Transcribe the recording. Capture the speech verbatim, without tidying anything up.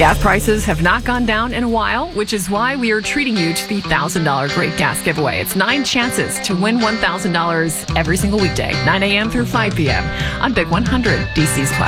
Gas prices have not gone down in a while, which is why we are treating you to the one thousand dollars Great Gas Giveaway. It's nine chances to win one thousand dollars every single weekday, nine a.m. through five p.m. on Big one hundred, D C's Classic.